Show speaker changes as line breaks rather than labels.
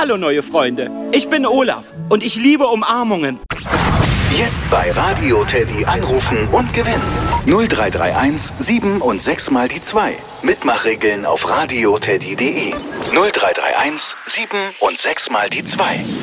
Hallo neue Freunde, ich bin Olaf und ich liebe Umarmungen.
Jetzt bei Radio Teddy anrufen und gewinnen. 0331 7 und 6 mal die 2. Mitmachregeln auf radioteddy.de. 0331 7 und 6 mal die 2.